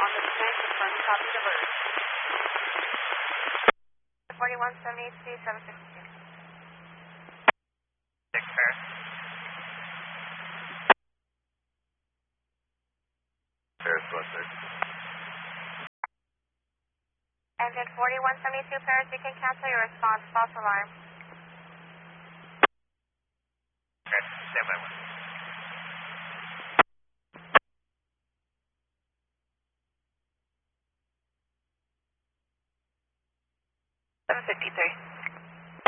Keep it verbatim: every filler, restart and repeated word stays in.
on the descent, confirm copy the bird. forty-one seventy-two, seven sixty-two. six Paris. Paris, one six. Engine forty-one seventy-two, Paris, you can cancel your response, false alarm. Okay, stand by one. seven fifty-three.